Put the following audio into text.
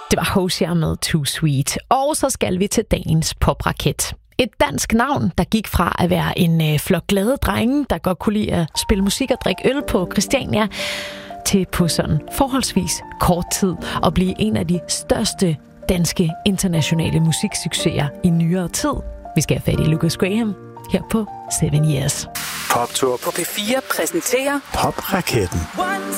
Det var Hozier med Too Sweet. Og så skal vi til dagens popraket. Et dansk navn, der gik fra at være en flok glade drenge, der godt kunne lide at spille musik og drikke øl på Christiania, til på sådan forholdsvis kort tid at blive en af de største danske internationale musiksucceser i nyere tid. Vi skal have fat i Lucas Graham her på 7 Years. Poptur på P4 præsenterer Popraketten.